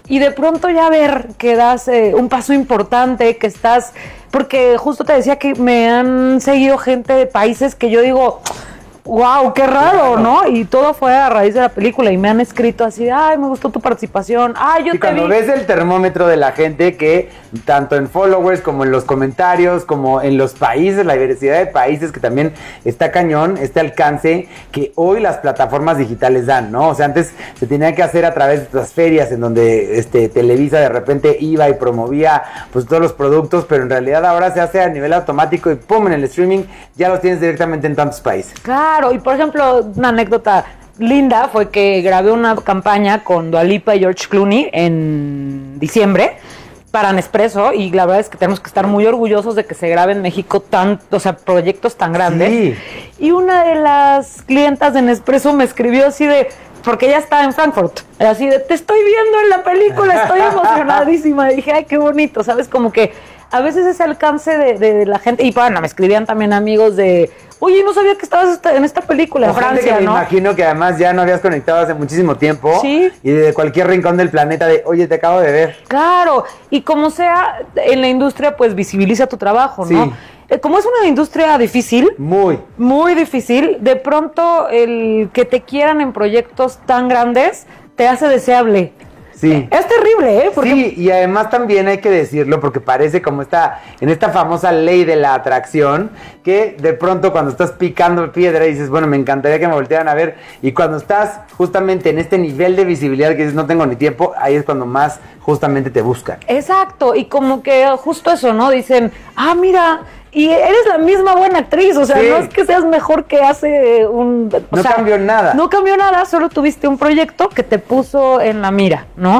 y de pronto ya ver que das un paso importante, que estás, porque justo te decía que me han seguido gente de países que yo digo, wow, qué raro, ¿no? Y todo fue a raíz de la película y me han escrito así de, ay, me gustó tu participación, ay, yo te vi. Cuando ves el termómetro de la gente que tanto en followers como en los comentarios, como en los países, la diversidad de países que también está cañón, este alcance que hoy las plataformas digitales dan, ¿no? O sea, antes se tenía que hacer a través de las ferias en donde Televisa de repente iba y promovía pues todos los productos, pero en realidad ahora se hace a nivel automático y pum, en el streaming ya los tienes directamente en tantos países. Claro, y por ejemplo, una anécdota linda fue que grabé una campaña con Dua Lipa y George Clooney en diciembre para Nespresso, y la verdad es que tenemos que estar muy orgullosos de que se grabe en México proyectos tan grandes. Sí. Y una de las clientas de Nespresso me escribió así de, porque ella está en Frankfurt, así de, te estoy viendo en la película, estoy emocionadísima. Y dije, ay, qué bonito, ¿sabes? Como que a veces ese alcance de la gente, y bueno, me escribían también amigos de, oye, no sabía que estabas en esta película en Francia, que ¿no? Me imagino que además ya no habías conectado hace muchísimo tiempo. Sí. Y de cualquier rincón del planeta de, oye, te acabo de ver. Claro, y como sea, en la industria, pues visibiliza tu trabajo, ¿no? Sí. Como es una industria difícil, muy difícil, de pronto el que te quieran en proyectos tan grandes te hace deseable. Sí. Es terrible, ¿eh? Porque... Sí, y además también hay que decirlo porque parece como en esta famosa ley de la atracción, que de pronto cuando estás picando piedra y dices, bueno, me encantaría que me voltearan a ver, y cuando estás justamente en este nivel de visibilidad que dices, no tengo ni tiempo, ahí es cuando más justamente te buscan. Exacto, y como que justo eso, ¿no? Dicen, ah, mira, y eres la misma buena actriz, o sea, sí. No es que seas mejor que hace un... No cambió nada. No cambió nada, solo tuviste un proyecto que te puso en la mira, ¿no?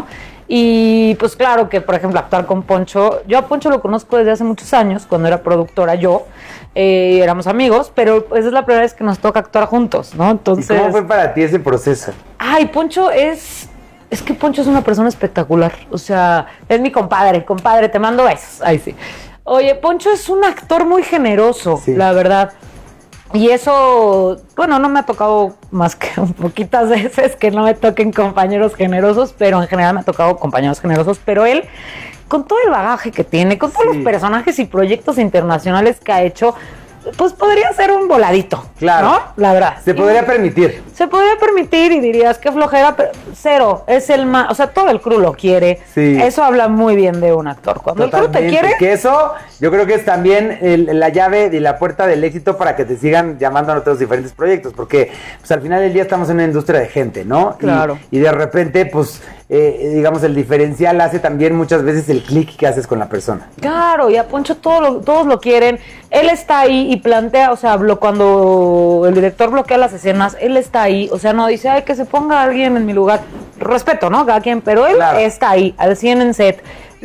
Y pues claro que, por ejemplo, actuar con Poncho, yo a Poncho lo conozco desde hace muchos años, cuando era productora yo, éramos amigos, pero pues es la primera vez que nos toca actuar juntos, ¿no? Entonces... ¿Y cómo fue para ti ese proceso? Ay, Poncho es que Poncho es una persona espectacular, o sea, es mi compadre, te mando besos, ay sí. Oye, Poncho es un actor muy generoso, sí. La verdad. Y eso, bueno, no me ha tocado más que poquitas veces que no me toquen compañeros generosos, pero en general me ha tocado compañeros generosos. Pero él, con todo el bagaje que tiene, con todos los personajes y proyectos internacionales que ha hecho, pues podría ser un voladito, claro, ¿no? La verdad. Se podría permitir. Se podría permitir y dirías, qué flojera, pero cero, es el más, o sea, todo el crew lo quiere. Sí. Eso habla muy bien de un actor. Cuando totalmente. El crew te quiere... Que eso, yo creo que es también la llave y la puerta del éxito para que te sigan llamando a otros diferentes proyectos, porque pues al final del día estamos en una industria de gente, ¿no? Claro. Y de repente, pues, digamos, el diferencial hace también muchas veces el clic que haces con la persona. Claro, y a Poncho todos lo quieren. Él está ahí y plantea, o sea, cuando el director bloquea las escenas, él está ahí, o sea, no dice, ay, que se ponga alguien en mi lugar. Respeto, ¿no? Cada quien, pero él está ahí, al 100 en set.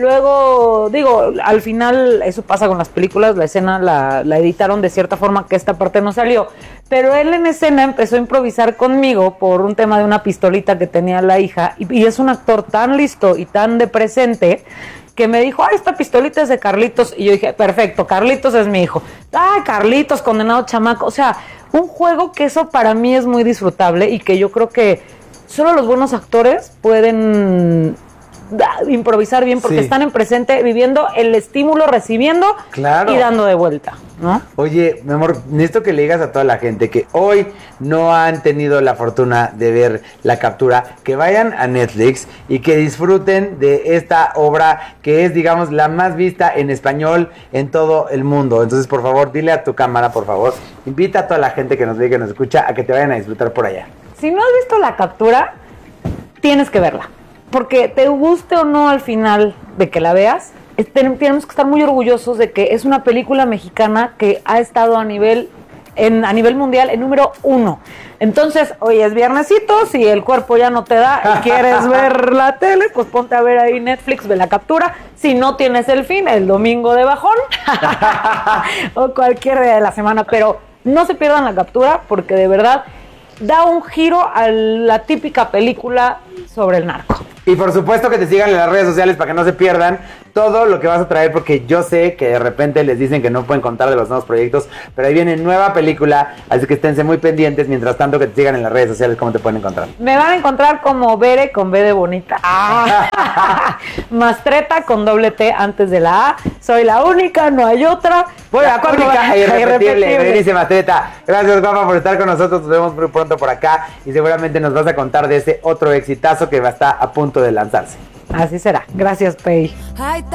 Luego, digo, al final, eso pasa con las películas, la escena la editaron de cierta forma que esta parte no salió. Pero él en escena empezó a improvisar conmigo por un tema de una pistolita que tenía la hija, y es un actor tan listo y tan de presente que me dijo, ay, esta pistolita es de Carlitos. Y yo dije, perfecto, Carlitos es mi hijo. Ay, Carlitos, condenado chamaco. O sea, un juego que eso para mí es muy disfrutable y que yo creo que solo los buenos actores pueden improvisar bien porque están en presente, viviendo el estímulo, recibiendo y dando de vuelta, ¿no? Oye, mi amor, necesito que le digas a toda la gente que hoy no han tenido la fortuna de ver La Captura, que vayan a Netflix y que disfruten de esta obra que es, digamos, la más vista en español en todo el mundo. Entonces, por favor, dile a tu cámara, por favor, invita a toda la gente que nos ve y que nos escucha a que te vayan a disfrutar por allá. Si no has visto La Captura, tienes que verla. Porque te guste o no al final de que la veas, tenemos que estar muy orgullosos de que es una película mexicana que ha estado a nivel mundial en número 1. Entonces, hoy es viernesito, si el cuerpo ya no te da y quieres ver la tele, pues ponte a ver ahí Netflix, ve La Captura. Si no tienes el fin, el domingo de bajón o cualquier día de la semana, pero no se pierdan La Captura porque de verdad da un giro a la típica película sobre el narco. Y por supuesto que te sigan en las redes sociales para que no se pierdan todo lo que vas a traer, porque yo sé que de repente les dicen que no pueden contar de los nuevos proyectos, pero ahí viene nueva película, así que esténse muy pendientes. Mientras tanto, que te sigan en las redes sociales. ¿Cómo te pueden encontrar? Me van a encontrar como Bere con B de bonita. Mastreta con doble T antes de la A. Soy la única, no hay otra. Bueno, la única e irrepetible, Berenice Mastreta. Gracias, guapa, por estar con nosotros. Nos vemos muy pronto por acá y seguramente nos vas a contar de ese otro exitazo que va a estar a punto de lanzarse. Así será. Gracias, Pei.